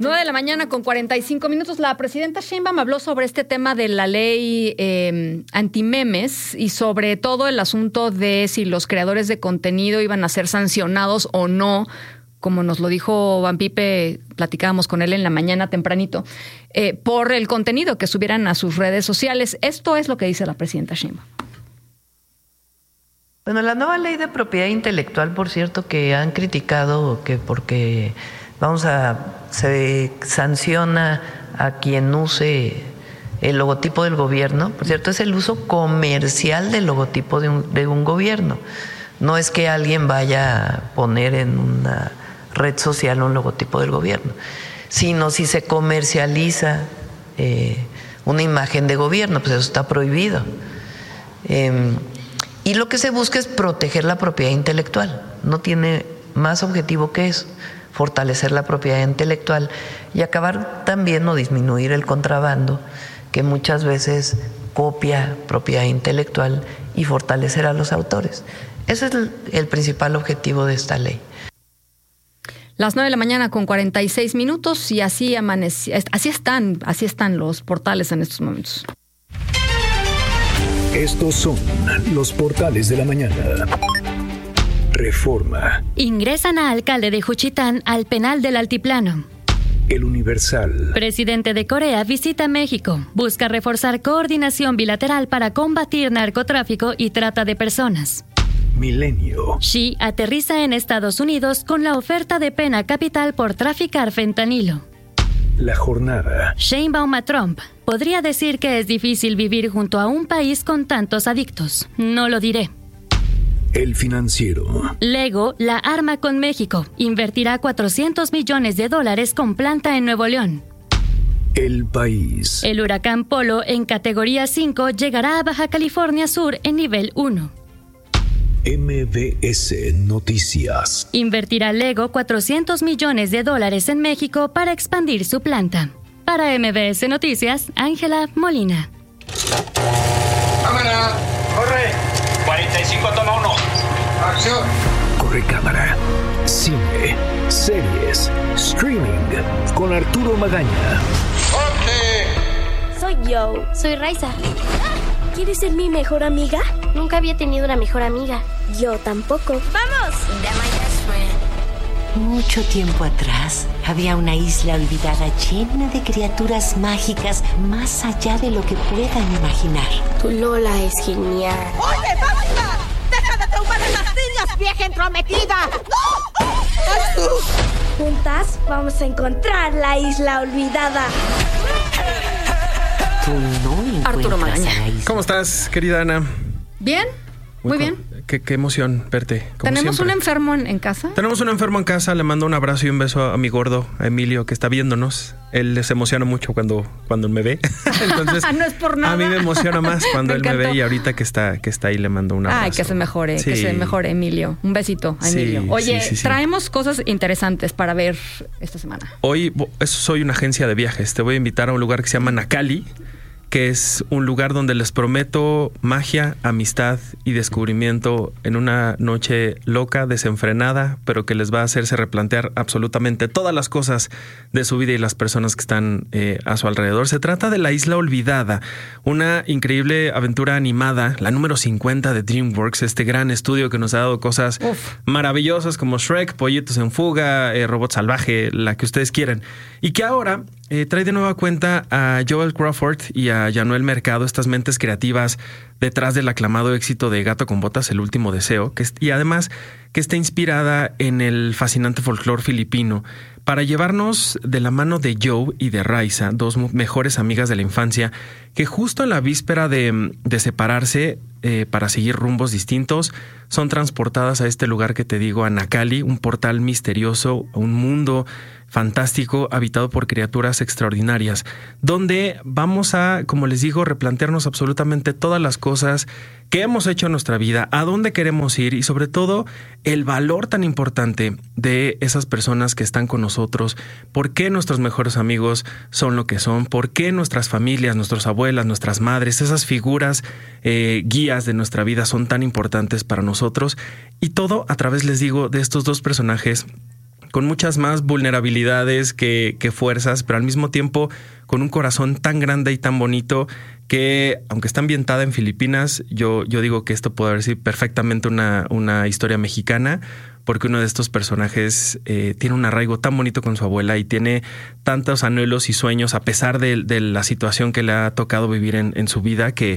9:45 a.m. La presidenta Sheinbaum habló sobre este tema de la ley antimemes y sobre todo el asunto de si los creadores de contenido iban a ser sancionados o no, como nos lo dijo Van Pipe, platicábamos con él en la mañana tempranito, por el contenido que subieran a sus redes sociales. Esto es lo que dice la presidenta Sheinbaum. Bueno, la nueva ley de propiedad intelectual, por cierto, que han criticado que porque se sanciona a quien use el logotipo del gobierno. Por cierto, es el uso comercial del logotipo de un gobierno. No es que alguien vaya a poner en una red social un logotipo del gobierno, sino si se comercializa una imagen de gobierno, pues eso está prohibido. Y lo que se busca es proteger la propiedad intelectual. No tiene más objetivo que eso, fortalecer la propiedad intelectual y acabar también o disminuir el contrabando que muchas veces copia propiedad intelectual y fortalecer a los autores. Ese es el principal objetivo de esta ley. Las 9:46 a.m. y así están los portales en estos momentos. Estos son los portales de la mañana. Reforma. Ingresan a alcalde de Juchitán al penal del Altiplano. El Universal. Presidente de Corea visita México. Busca reforzar coordinación bilateral para combatir narcotráfico y trata de personas. Milenio. Xi aterriza en Estados Unidos con la oferta de pena capital por traficar fentanilo. La Jornada. Sheinbaum a Trump. Podría decir que es difícil vivir junto a un país con tantos adictos. No lo diré. El Financiero. Lego la arma con México. Invertirá $400 millones con planta en Nuevo León. El País. El huracán Polo en categoría 5 llegará a Baja California Sur en nivel 1. MBS Noticias. Invertirá Lego $400 millones en México para expandir su planta. Para MBS Noticias, Ángela Molina. ¡Cámara! ¡Corre! 45, toma 1. ¡Acción! Corre cámara. Cine, series, streaming con Arturo Magaña. ¡Corte! Soy Joe. Soy Raiza. ¿Quieres ser mi mejor amiga? Nunca había tenido una mejor amiga. Yo tampoco. ¡Vamos! Mucho tiempo atrás, había una isla olvidada llena de criaturas mágicas más allá de lo que puedan imaginar. Tu Lola es genial. ¡Oye, basta! ¡Deja de traumar a las niñas, vieja entrometida! ¡No! Juntas vamos a encontrar la isla olvidada. Tú no Arturo Magaña. ¿Cómo estás, querida Ana? Bien, muy bien. Qué emoción verte. ¿Tenemos siempre. un enfermo en casa? Tenemos un enfermo en casa. Le mando un abrazo y un beso a mi gordo, a Emilio, que está viéndonos. Él se emociona mucho cuando me ve. Entonces, no es por nada. A mí me emociona más cuando él me ve, y ahorita que está ahí le mando un abrazo. Ay, que se mejore, sí. que se mejore, Emilio. Un besito a Emilio. Sí, Oye, sí. traemos cosas interesantes para ver esta semana. Hoy soy una agencia de viajes. Te voy a invitar a un lugar que se llama Nacali, que es un lugar donde les prometo magia, amistad y descubrimiento en una noche loca, desenfrenada, pero que les va a hacerse replantear absolutamente todas las cosas de su vida y las personas que están a su alrededor. Se trata de La Isla Olvidada, una increíble aventura animada, la número 50 de DreamWorks, este gran estudio que nos ha dado cosas maravillosas como Shrek, Pollitos en Fuga, Robot Salvaje, la que ustedes quieran. Y que ahora trae de nueva cuenta a Joel Crawford y a Yanuel Mercado, estas mentes creativas detrás del aclamado éxito de Gato con Botas, El Último Deseo, y además que está inspirada en el fascinante folclore filipino, para llevarnos de la mano de Joe y de Raiza, dos mejores amigas de la infancia, que justo en la víspera de separarse para seguir rumbos distintos, son transportadas a este lugar que te digo, a Nacali, un portal misterioso, un mundo fantástico habitado por criaturas extraordinarias, donde vamos a, como les digo, replantearnos absolutamente todas las cosas que hemos hecho en nuestra vida, a dónde queremos ir y sobre todo el valor tan importante de esas personas que están con nosotros, por qué nuestros mejores amigos son lo que son, por qué nuestras familias, nuestras abuelas, nuestras madres, esas figuras guías de nuestra vida son tan importantes para nosotros, y todo a través, les digo, de estos dos personajes con muchas más vulnerabilidades que fuerzas, pero al mismo tiempo con un corazón tan grande y tan bonito que, aunque está ambientada en Filipinas, yo digo que esto puede haber sido perfectamente una historia mexicana, porque uno de estos personajes tiene un arraigo tan bonito con su abuela y tiene tantos anhelos y sueños a pesar de la situación que le ha tocado vivir en su vida, que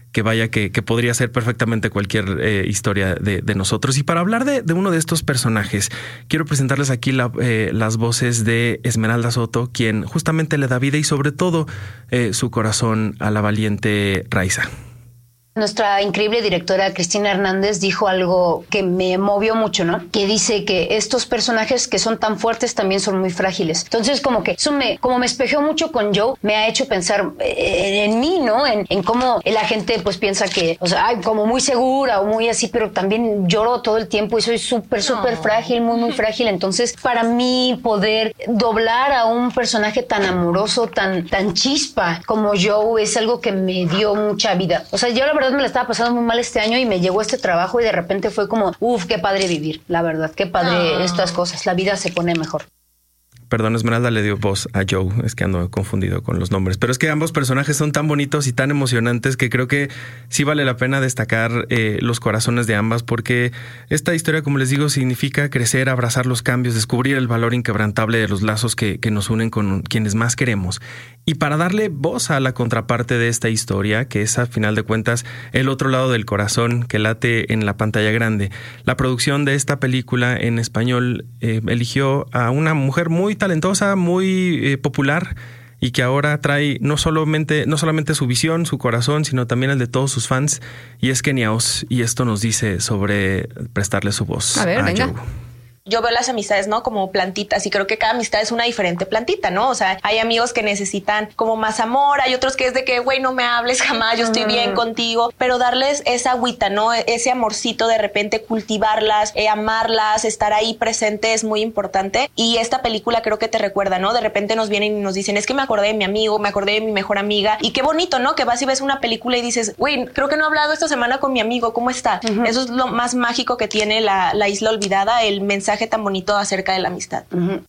podría ser perfectamente cualquier historia de nosotros. Y para hablar de uno de estos personajes, quiero presentarles aquí las voces de Esmeralda Soto, quien justamente le da vida y sobre todo su corazón a la valiente Raiza. Nuestra increíble directora Cristina Hernández dijo algo que me movió mucho, ¿no? Que dice que estos personajes que son tan fuertes también son muy frágiles. Entonces, como que eso me espejeó mucho con Joe, me ha hecho pensar en mí, ¿no? En cómo la gente pues piensa que, o sea, como muy segura o muy así, pero también lloro todo el tiempo y soy súper frágil, muy frágil. Entonces, para mí poder doblar a un personaje tan amoroso, tan chispa como Joe es algo que me dio mucha vida. O sea, yo la verdad me la estaba pasando muy mal este año y me llegó este trabajo y de repente fue como, qué padre vivir, la verdad, qué padre estas cosas, la vida se pone mejor. Perdón, Esmeralda le dio voz a Joe, es que ando confundido con los nombres, pero es que ambos personajes son tan bonitos y tan emocionantes que creo que sí vale la pena destacar los corazones de ambas, porque esta historia, como les digo, significa crecer, abrazar los cambios, descubrir el valor inquebrantable de los lazos que nos unen con quienes más queremos. Y para darle voz a la contraparte de esta historia, que es a final de cuentas el otro lado del corazón que late en la pantalla grande, la producción de esta película en español eligió a una mujer muy talentosa, muy popular y que ahora trae no solamente su visión, su corazón, sino también el de todos sus fans, y es Kenia Os, y esto nos dice sobre prestarle su voz a Joe. Yo veo las amistades, ¿no? Como plantitas, y creo que cada amistad es una diferente plantita, ¿no? O sea, hay amigos que necesitan como más amor, hay otros que es de que, güey, no me hables jamás, yo estoy bien contigo, pero darles esa agüita, ¿no? Ese amorcito, de repente cultivarlas, amarlas, estar ahí presente es muy importante, y esta película creo que te recuerda, ¿no? De repente nos vienen y nos dicen, es que me acordé de mi amigo, me acordé de mi mejor amiga, y qué bonito, ¿no? Que vas y ves una película y dices, güey, creo que no he hablado esta semana con mi amigo, ¿cómo está? Eso es lo más mágico que tiene la Isla Olvidada, el mensaje tan bonito acerca de la amistad.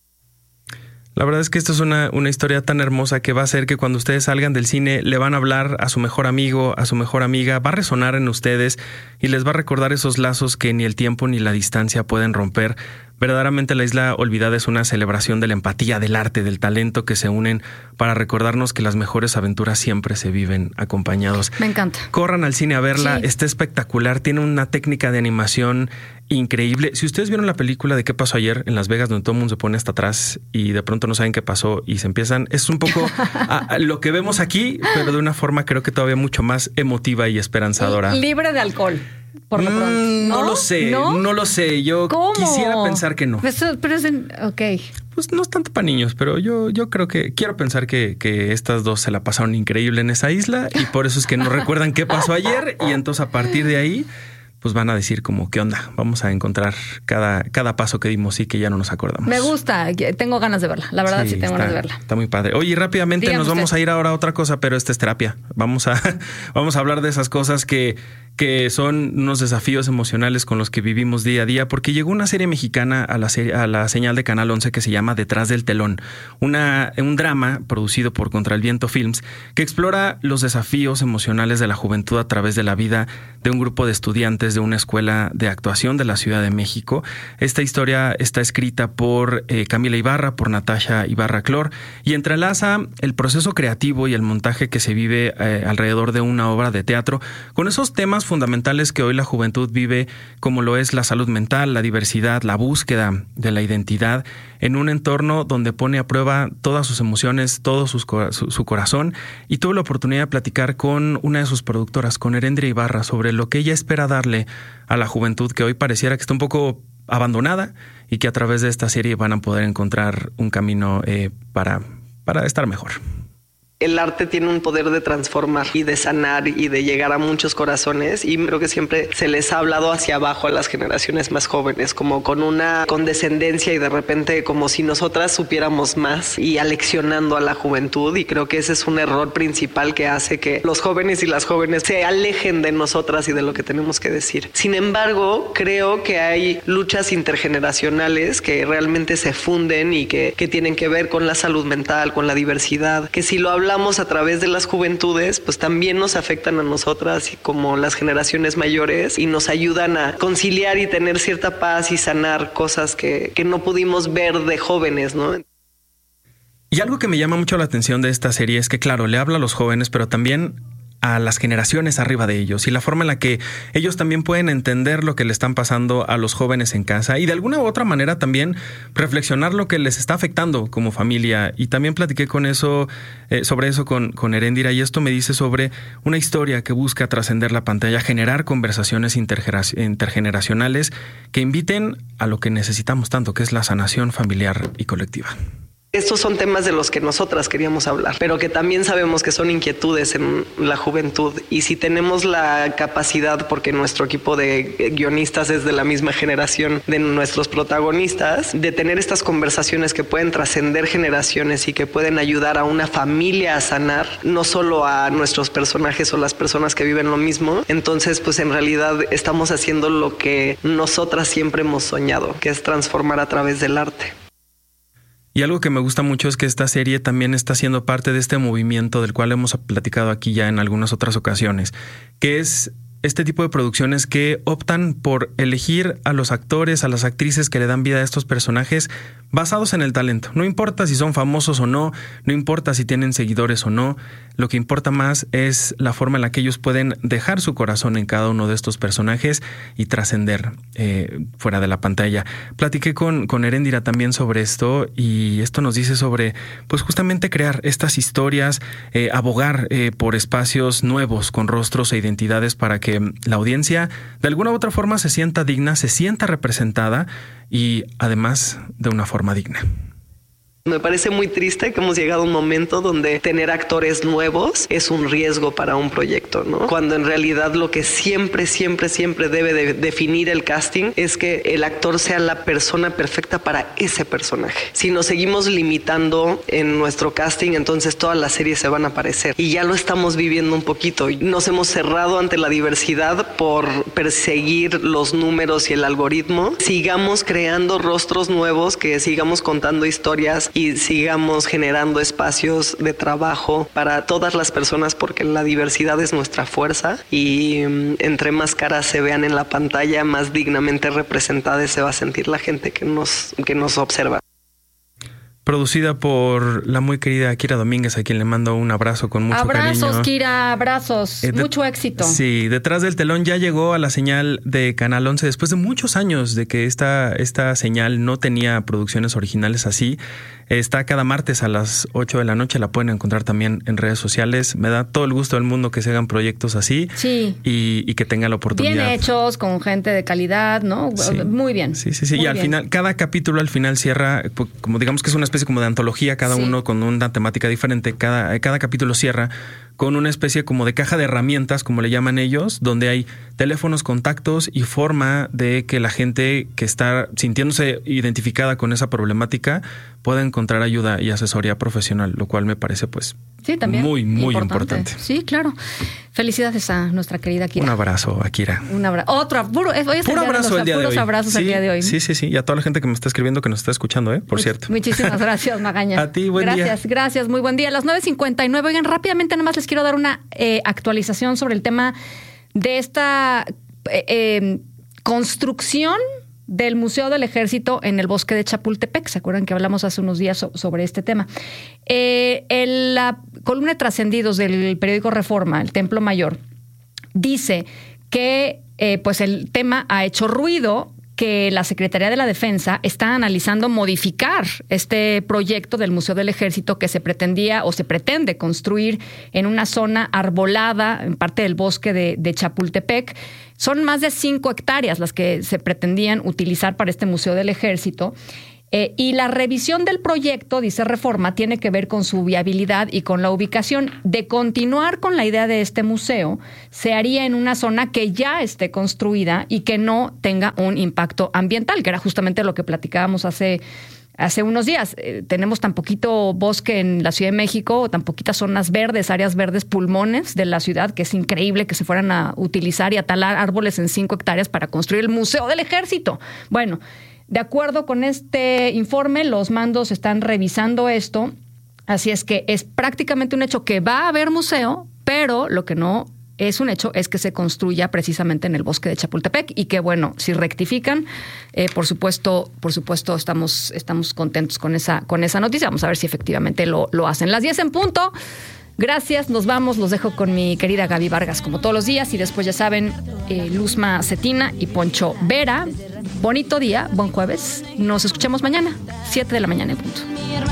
La verdad es que esto es una historia tan hermosa que va a hacer que cuando ustedes salgan del cine le van a hablar a su mejor amigo, a su mejor amiga, va a resonar en ustedes y les va a recordar esos lazos que ni el tiempo ni la distancia pueden romper. Verdaderamente La Isla Olvidada es una celebración de la empatía, del arte, del talento que se unen para recordarnos que las mejores aventuras siempre se viven acompañados. Me encanta. Corran al cine a verla, sí. Está espectacular, tiene una técnica de animación increíble. Si ustedes vieron la película de ¿Qué pasó ayer? En Las Vegas, donde todo el mundo se pone hasta atrás y de pronto no saben qué pasó y se empiezan, es un poco a lo que vemos aquí, pero de una forma creo que todavía mucho más emotiva y esperanzadora. Libre de alcohol. Por lo pronto. No lo sé. Yo quisiera pensar que no. Pero es ok. Pues no es tanto para niños, pero yo quiero pensar que estas dos se la pasaron increíble en esa isla y por eso es que no recuerdan qué pasó ayer y entonces a partir de ahí pues van a decir como, ¿qué onda? Vamos a encontrar cada paso que dimos y que ya no nos acordamos. Me gusta, tengo ganas de verla. La verdad sí tengo ganas de verla. Está muy padre. Oye, rápidamente dígame nos vamos a ir ahora a otra cosa, pero esta es terapia. Vamos a hablar de esas cosas que son unos desafíos emocionales con los que vivimos día a día, porque llegó una serie mexicana a la señal de Canal 11 que se llama Detrás del Telón, un drama producido por Contra el Viento Films que explora los desafíos emocionales de la juventud a través de la vida de un grupo de estudiantes de una escuela de actuación de la Ciudad de México. Esta historia está escrita por Camila Ibarra, por Natasha Ibarra Clor, y entrelaza el proceso creativo y el montaje que se vive alrededor de una obra de teatro con esos temas fundamentales que hoy la juventud vive, como lo es la salud mental, la diversidad, la búsqueda de la identidad, en un entorno donde pone a prueba todas sus emociones, todo su corazón. Y tuve la oportunidad de platicar con una de sus productoras, con Erendria Ibarra, sobre lo que ella espera darle a la juventud que hoy pareciera que está un poco abandonada y que a través de esta serie van a poder encontrar un camino para estar mejor. El arte tiene un poder de transformar y de sanar y de llegar a muchos corazones, y creo que siempre se les ha hablado hacia abajo a las generaciones más jóvenes, como con una condescendencia y de repente como si nosotras supiéramos más y aleccionando a la juventud, y creo que ese es un error principal que hace que los jóvenes y las jóvenes se alejen de nosotras y de lo que tenemos que decir. Sin embargo, creo que hay luchas intergeneracionales que realmente se funden y que tienen que ver con la salud mental, con la diversidad, que si lo hablamos a través de las juventudes, pues también nos afectan a nosotras y como las generaciones mayores, y nos ayudan a conciliar y tener cierta paz y sanar cosas que no pudimos ver de jóvenes, ¿no? Y algo que me llama mucho la atención de esta serie es que, claro, le habla a los jóvenes, pero también a las generaciones arriba de ellos, y la forma en la que ellos también pueden entender lo que le están pasando a los jóvenes en casa, y de alguna u otra manera también reflexionar lo que les está afectando como familia. Y también platiqué con eso, sobre eso con Heréndira, y esto me dice sobre una historia que busca trascender la pantalla, generar conversaciones intergeneracionales que inviten a lo que necesitamos tanto, que es la sanación familiar y colectiva. Estos son temas de los que nosotras queríamos hablar, pero que también sabemos que son inquietudes en la juventud, y si tenemos la capacidad, porque nuestro equipo de guionistas es de la misma generación de nuestros protagonistas, de tener estas conversaciones que pueden trascender generaciones y que pueden ayudar a una familia a sanar, no solo a nuestros personajes o las personas que viven lo mismo, entonces pues en realidad estamos haciendo lo que nosotras siempre hemos soñado, que es transformar a través del arte. Y algo que me gusta mucho es que esta serie también está siendo parte de este movimiento del cual hemos platicado aquí ya en algunas otras ocasiones, que es este tipo de producciones que optan por elegir a los actores, a las actrices que le dan vida a estos personajes basados en el talento. No importa si son famosos o no, no importa si tienen seguidores o no, lo que importa más es la forma en la que ellos pueden dejar su corazón en cada uno de estos personajes y trascender fuera de la pantalla. Platiqué con Heréndira también sobre esto, y esto nos dice sobre pues justamente crear estas historias, abogar por espacios nuevos con rostros e identidades para que la audiencia de alguna u otra forma se sienta digna, se sienta representada, y además de una forma digna. Me parece muy triste que hemos llegado a un momento donde tener actores nuevos es un riesgo para un proyecto, ¿no? Cuando en realidad lo que siempre debe de definir el casting es que el actor sea la persona perfecta para ese personaje. Si nos seguimos limitando en nuestro casting, entonces todas las series se van a parecer, y ya lo estamos viviendo un poquito. Nos hemos cerrado ante la diversidad por perseguir los números y el algoritmo. Sigamos creando rostros nuevos, que sigamos contando historias y sigamos generando espacios de trabajo para todas las personas, porque la diversidad es nuestra fuerza, y entre más caras se vean en la pantalla, más dignamente representadas se va a sentir la gente que nos observa. Producida por la muy querida Kira Domínguez, a quien le mando un abrazo con mucho cariño. Abrazos, Kira, abrazos. Mucho éxito. Sí, detrás del telón ya llegó a la señal de Canal 11 después de muchos años de que esta señal no tenía producciones originales así. Está cada martes a las 8 de la noche, la pueden encontrar también en redes sociales. Me da todo el gusto del mundo que se hagan proyectos así, sí, y que tengan la oportunidad. Bien hechos, con gente de calidad, ¿no? Sí. Muy bien. Sí. Y al final, cada capítulo al final cierra, como digamos que es una especie como de antología, cada uno con una temática diferente. Cada capítulo cierra con una especie como de caja de herramientas, como le llaman ellos, donde hay teléfonos, contactos y forma de que la gente que está sintiéndose identificada con esa problemática pueda encontrar ayuda y asesoría profesional, lo cual me parece pues también muy importante. Sí, claro. Felicidades a nuestra querida Kira. Un abrazo a Kira. Un abrazo. Puro abrazo el día de hoy. Abrazos el día de hoy. Sí. Y a toda la gente que me está escribiendo, que nos está escuchando, por cierto. Muchísimas gracias, Magaña. A ti, buen día. Gracias, muy buen día. A las 9:59. Oigan, rápidamente nada más les quiero dar una actualización sobre el tema de esta construcción del Museo del Ejército en el bosque de Chapultepec. ¿Se acuerdan que hablamos hace unos días sobre este tema? La columna de trascendidos del periódico Reforma, el Templo Mayor, dice que pues el tema ha hecho ruido, que la Secretaría de la Defensa está analizando modificar este proyecto del Museo del Ejército que se pretendía o se pretende construir en una zona arbolada en parte del bosque de Chapultepec. Son más de 5 hectáreas las que se pretendían utilizar para este Museo del Ejército. Y la revisión del proyecto, dice Reforma, tiene que ver con su viabilidad y con la ubicación. De continuar con la idea de este museo, se haría en una zona que ya esté construida y que no tenga un impacto ambiental, que era justamente lo que platicábamos hace unos días. Tenemos tan poquito bosque en la Ciudad de México, tan poquitas zonas verdes, áreas verdes, pulmones de la ciudad, que es increíble que se fueran a utilizar y a talar árboles en 5 hectáreas para construir el Museo del Ejército. Bueno, de acuerdo con este informe, los mandos están revisando esto, así es que es prácticamente un hecho que va a haber museo, pero lo que no es un hecho es que se construya precisamente en el bosque de Chapultepec y que, bueno, si rectifican, por supuesto estamos contentos con esa noticia. Vamos a ver si efectivamente lo hacen. Las 10 en punto. Gracias, nos vamos, los dejo con mi querida Gaby Vargas como todos los días y después ya saben, Luzma Cetina y Poncho Vera. Bonito día, buen jueves, nos escuchamos mañana, 7 de la mañana en punto.